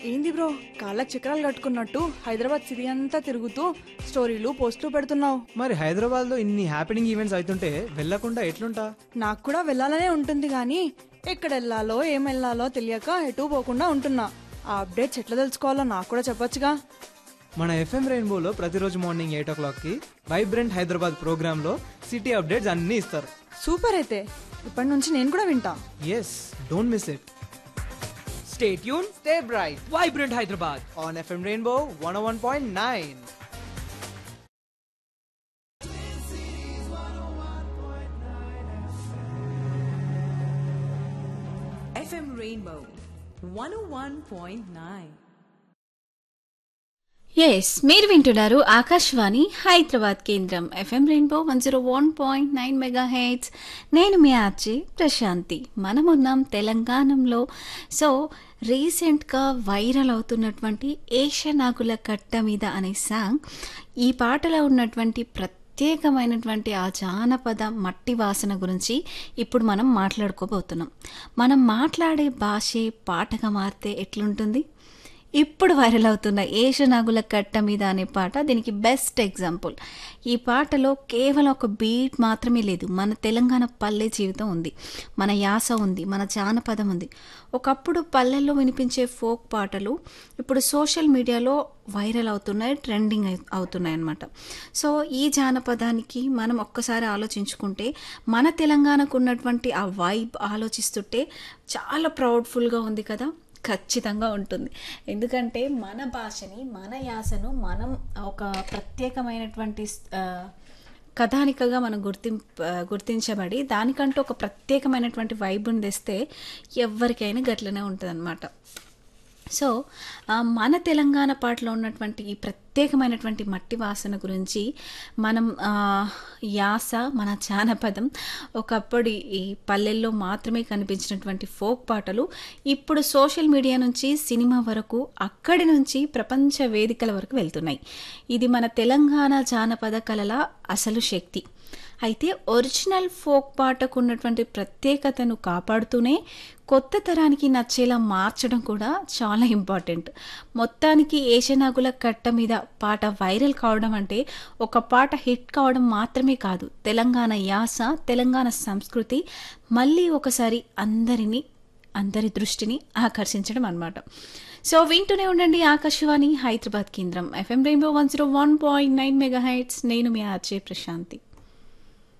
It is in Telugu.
ఏంది బ్రో కాళ్ళకి చక్రాలు కట్టుకున్నట్టు హైదరాబాద్ సిటీ అంతా తిరుగుతూ స్టోరీలు పోస్టులు పెడుతున్నావు? మరి హైదరాబాద్ లో ఇన్ని హ్యాపెనింగ్ ఈవెంట్స్ అవుతుంటే వెళ్ళకుండా ఎట్లుంటా? నాకు కూడా వెళ్ళాలనే ఉంటుంది కానీ ఎక్కడ వెళ్ళాలో ఏం వెళ్ళాలో తెలియక ఎటు పోకుండా ఉంటున్నా. ఆ అప్డేట్స్ ఎట్లా తెలుసుకోవాలో నాకు కూడా చెప్పొచ్చుగా. మన ఎఫ్ఎం రెయిన్బోలో ప్రతిరోజు morning 8 o'clock vibrant Hyderabad programme లో సిటీ అప్డేట్స్ అన్ని ఇస్తారు. సూపర్, అయితే ఇప్పటి నుంచి నేను కూడా వింటా. Yes, don't miss it. Stay tuned, stay bright. Vibrant Hyderabad. On FM Rainbow 101.9. FM Rainbow 101.9. Yes, మీరు వింటున్నారు ఆకాశవాణి హైదరాబాద్ కేంద్రం ఎఫ్ఎం రెయిన్బో 101.9 మెగాహెర్ట్జ్. నేను మీ ఆర్జే ప్రశాంతి. మనమున్నాం తెలంగాణలో. సో రీసెంట్గా వైరల్ అవుతున్నటువంటి ఏషనాగుల కట్ట మీద అనే సాంగ్, ఈ పాటలో ఉన్నటువంటి ప్రత్యేకమైనటువంటి ఆ జానపద మట్టి వాసన గురించి ఇప్పుడు మనం మాట్లాడుకోబోతున్నాం. మనం మాట్లాడే భాషే పాటగా మారితే ఎట్లుంటుంది? ఇప్పుడు వైరల్ అవుతున్న ఏషనాగుల కట్ట మీద అనే పాట దీనికి బెస్ట్ ఎగ్జాంపుల్. ఈ పాటలో కేవలం ఒక బీట్ మాత్రమే లేదు, మన తెలంగాణ పల్లె జీవితం ఉంది, మన యాస ఉంది, మన జానపదం ఉంది. ఒకప్పుడు పల్లెల్లో వినిపించే ఫోక్ పాటలు ఇప్పుడు సోషల్ మీడియాలో వైరల్ అవుతున్నాయి, ట్రెండింగ్ అవుతున్నాయి అన్నమాట. సో ఈ జానపదానికి మనం ఒక్కసారి ఆలోచించుకుంటే, మన తెలంగాణకు ఉన్నటువంటి ఆ వైబ్ ఆలోచిస్తుంటే చాలా ప్రౌడ్ఫుల్గా ఉంది కదా. ఖచ్చితంగా ఉంటుంది. ఎందుకంటే మన భాషని, మన యాసను మనం ఒక ప్రత్యేకమైనటువంటి కథానికగా మనం గుర్తించబడి దానికంటూ ఒక ప్రత్యేకమైనటువంటి వైబ్ని తెస్తే ఎవరికైనా గట్లనే ఉంటుంది అన్నమాట. సో మన తెలంగాణ పాటలో ఉన్నటువంటి ఈ ప్రత్యేకమైనటువంటి మట్టి వాసన గురించి మనం యాస, మన జానపదం, ఒకప్పుడు ఈ పల్లెల్లో మాత్రమే కనిపించినటువంటి ఫోక్ పాటలు ఇప్పుడు సోషల్ మీడియా నుంచి సినిమా వరకు, అక్కడి నుంచి ప్రపంచ వేదికల వరకు వెళ్తున్నాయి. ఇది మన తెలంగాణ జానపద కళల అసలు శక్తి. అయితే ఒరిజినల్ ఫోక్ పాటకు ఉన్నటువంటి ప్రత్యేకతను కాపాడుతూనే కొత్త తరానికి నచ్చేలా మార్చడం కూడా చాలా ఇంపార్టెంట్. మొత్తానికి ఏషనాగుల కట్ట మీద పాట వైరల్ కావడం అంటే ఒక పాట హిట్ కావడం మాత్రమే కాదు, తెలంగాణ యాస, తెలంగాణ సంస్కృతి మళ్ళీ ఒకసారి అందరి దృష్టిని ఆకర్షించడం అన్నమాట. సో వింటూనే ఉండండి ఆకాశవాణి హైదరాబాద్ కేంద్రం ఎఫ్ఎం రెయిన్బో 101.9 మెగాహెర్ట్జ్. నేను మీ ఆర్జే ప్రశాంతి.